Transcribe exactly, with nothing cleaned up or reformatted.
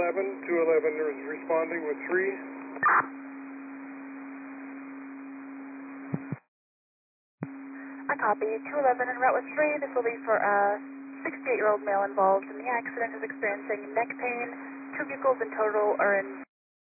eleven. two eleven is responding with three. I copy. two eleven en route with three. This will be for a sixty-eight-year-old male involved in the accident, is experiencing neck pain. Two vehicles in total are in